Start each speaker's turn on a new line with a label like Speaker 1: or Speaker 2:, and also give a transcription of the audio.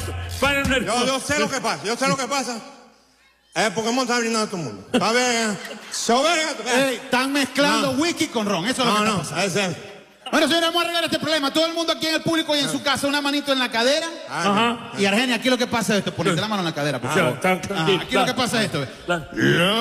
Speaker 1: Yo sé lo que pasa, yo sé lo que pasa. El Pokémon está brindando a todo el mundo. A ver,
Speaker 2: están mezclando whisky con ron, eso es lo que está pasando.
Speaker 1: Ese.
Speaker 2: Bueno, señores, vamos a arreglar este problema. Todo el mundo aquí en el público y en su casa, una manito en la cadera.
Speaker 3: Ajá.
Speaker 2: Y Argelia, aquí lo que pasa es esto. Ponete la mano en la cadera, por favor. Aquí lo que pasa es esto.